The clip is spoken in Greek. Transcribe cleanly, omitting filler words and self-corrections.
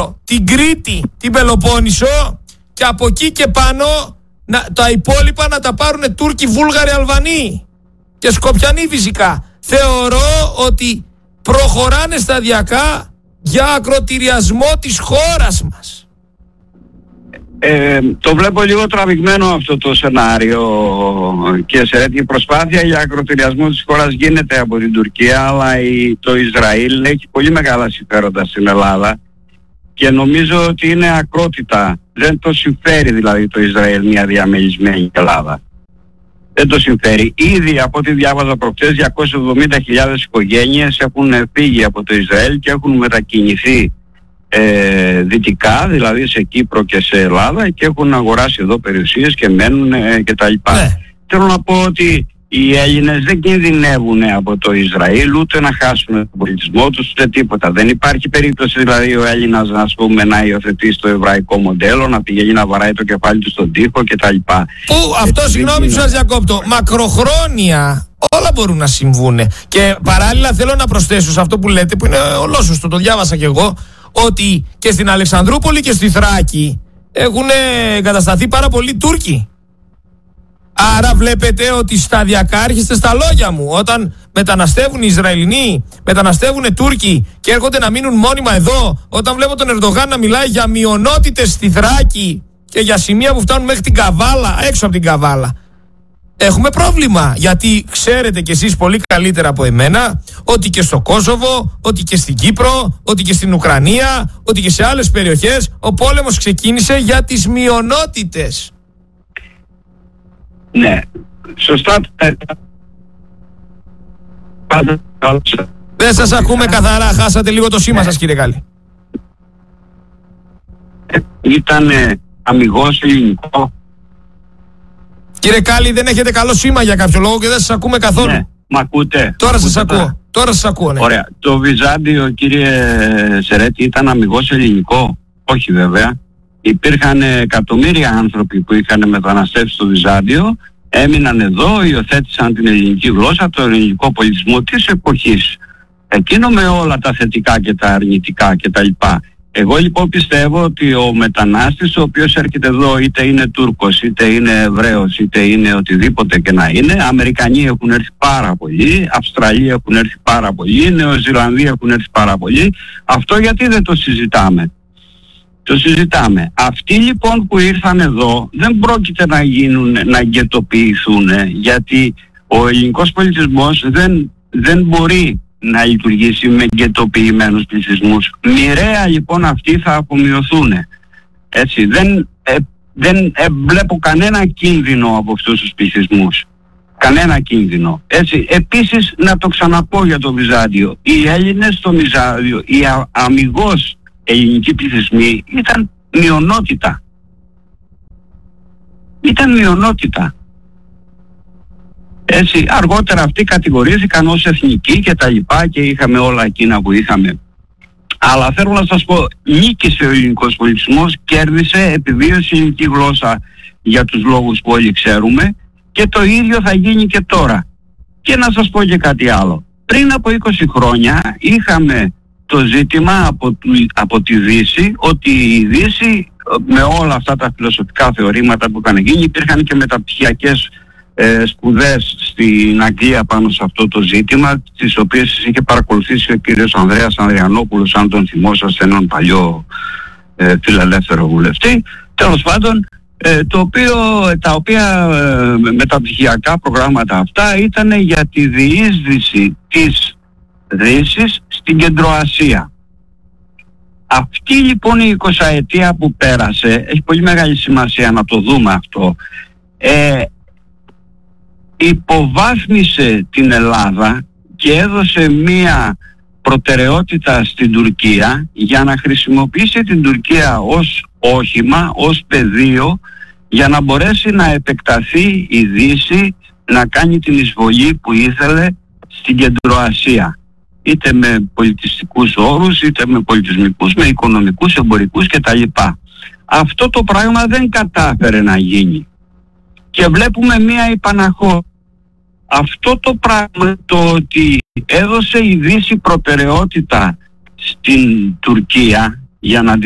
Κύπρο, την Κρήτη, την Πελοπόννησο και από εκεί και πάνω τα υπόλοιπα να τα πάρουν Τούρκοι, Βούλγαροι, Αλβανοί και Σκοπιανοί φυσικά. Θεωρώ ότι προχωράνε σταδιακά για ακροτηριασμό της χώρας μας. Το βλέπω λίγο τραβηγμένο αυτό το σενάριο και σε η προσπάθεια για ακροτηριασμό της χώρας γίνεται από την Τουρκία, αλλά το Ισραήλ έχει πολύ μεγάλα συμφέροντα στην Ελλάδα και νομίζω ότι είναι ακρότητα. Δεν το συμφέρει δηλαδή το Ισραήλ μια διαμελισμένη Ελλάδα. Δεν το συμφέρει. Ήδη από ό,τι διάβαζα προχτές 270.000 οικογένειες έχουν φύγει από το Ισραήλ και έχουν μετακινηθεί δυτικά, δηλαδή σε Κύπρο και σε Ελλάδα, και έχουν αγοράσει εδώ περιουσίες και μένουν κτλ. Ναι. Θέλω να πω ότι οι Έλληνες δεν κινδυνεύουν από το Ισραήλ ούτε να χάσουν τον πολιτισμό τους ούτε τίποτα. Δεν υπάρχει περίπτωση δηλαδή ο Έλληνας να υιοθετήσει το εβραϊκό μοντέλο, να πηγαίνει να βαράει το κεφάλι του στον τοίχο κτλ. Που αυτό, συγγνώμη που σας διακόπτω, μακροχρόνια όλα μπορούν να συμβούν. Και παράλληλα θέλω να προσθέσω σε αυτό που λέτε, που είναι ολόσωστο, το διάβασα κι εγώ, ότι και στην Αλεξανδρούπολη και στη Θράκη έχουν εγκατασταθεί πάρα πολλοί Τούρκοι. Άρα βλέπετε ότι σταδιακά έρχεστε στα λόγια μου. Όταν μεταναστεύουν οι Ισραηλινοί, μεταναστεύουν Τούρκοι και έρχονται να μείνουν μόνιμα εδώ, όταν βλέπω τον Ερντογάν να μιλάει για μειονότητες στη Θράκη και για σημεία που φτάνουν μέχρι την Καβάλα, έξω από την Καβάλα, έχουμε πρόβλημα. Γιατί ξέρετε κι εσείς πολύ καλύτερα από εμένα ότι και στο Κόσοβο, ότι και στην Κύπρο, ότι και στην Ουκρανία, ότι και σε άλλες περιοχές ο πόλεμος ξεκίνησε για τις μειονότητες. Ναι, σωστά. Δεν σας ακούμε καθαρά, χάσατε λίγο το σήμα σας, κύριε Κάλλη. Ήταν αμιγώς ελληνικό. Κύριε Κάλλη, δεν έχετε καλό σήμα για κάποιο λόγο και δεν σας ακούμε καθόλου. Ναι, μ' ακούτε? Τώρα σας ακούω. Τώρα σας ακούω, ναι. Ωραία. Το Βυζάντιο, κύριε Σερέτη, ήταν αμιγώς ελληνικό? Όχι βέβαια. Υπήρχαν εκατομμύρια άνθρωποι που είχαν μεταναστεύσει στο Βυζάντιο, έμειναν εδώ, υιοθέτησαν την ελληνική γλώσσα, το ελληνικό πολιτισμό της εποχής. Εκείνο με όλα τα θετικά και τα αρνητικά κτλ. Εγώ λοιπόν πιστεύω ότι ο μετανάστης ο οποίος έρχεται εδώ, είτε είναι Τούρκος, είτε είναι Εβραίος, είτε είναι οτιδήποτε και να είναι, Αμερικανοί έχουν έρθει πάρα πολλοί, Αυστραλοί έχουν έρθει πάρα πολλοί, Νεοζηλανδοί έχουν έρθει πάρα πολλοί. Αυτό γιατί δεν το συζητάμε? Το συζητάμε. Αυτοί λοιπόν που ήρθαν εδώ δεν πρόκειται να γκετοποιηθούν, γιατί ο ελληνικός πολιτισμός δεν μπορεί να λειτουργήσει με γκετοποιημένους πληθυσμούς. Μοιραία λοιπόν αυτοί θα απομειωθούν. Έτσι, δεν βλέπω κανένα κίνδυνο από αυτούς τους πληθυσμούς. Κανένα κίνδυνο. Έτσι, επίσης να το ξαναπώ για το Βυζάντιο. Οι Έλληνες στο Βυζάντιο, οι αμιγώς ελληνικοί πληθυσμοί ήταν μειονότητα. Ήταν μειονότητα. Έτσι, αργότερα αυτοί κατηγορήθηκαν ως εθνικοί και τα λοιπά και είχαμε όλα εκείνα που είχαμε. Αλλά θέλω να σας πω, νίκησε ο ελληνικός πολιτισμός, κέρδισε, επιβίωσε η ελληνική γλώσσα για τους λόγους που όλοι ξέρουμε, και το ίδιο θα γίνει και τώρα. Και να σας πω και κάτι άλλο. Πριν από 20 χρόνια είχαμε το ζήτημα από τη Δύση, ότι η Δύση με όλα αυτά τα φιλοσοφικά θεωρήματα που είχαν γίνει, υπήρχαν και μεταπτυχιακές σπουδές στην Αγγλία πάνω σε αυτό το ζήτημα, τις οποίες είχε παρακολουθήσει ο κύριος Ανδρέας Ανδριανόπουλος, αν τον θυμόσαστε, έναν παλιό φιλελεύθερο βουλευτή. Τέλος πάντων, τα οποία μεταπτυχιακά προγράμματα αυτά ήταν για τη διείσδυση της Δύσης στην Κεντροασία. Αυτή λοιπόν η 20ετία που πέρασε, έχει πολύ μεγάλη σημασία να το δούμε αυτό, υποβάθμισε την Ελλάδα και έδωσε μία προτεραιότητα στην Τουρκία για να χρησιμοποιήσει την Τουρκία ως όχημα, ως πεδίο, για να μπορέσει να επεκταθεί η Δύση να κάνει την εισβολή που ήθελε στην Κεντροασία, είτε με πολιτιστικούς όρους, είτε με πολιτισμικούς, με οικονομικούς, εμπορικούς κτλ. Αυτό το πράγμα δεν κατάφερε να γίνει και βλέπουμε μία υπαναχώρηση. Αυτό το πράγμα, το ότι έδωσε η Δύση προτεραιότητα στην Τουρκία για να